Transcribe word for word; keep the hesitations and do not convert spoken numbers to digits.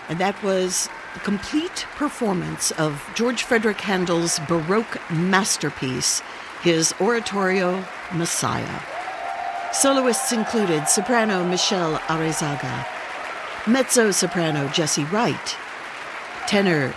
And that was a complete performance of George Frederick Handel's Baroque masterpiece, his oratorio, Messiah. Soloists included soprano Michelle Arezaga, mezzo-soprano Jessie Wright, tenor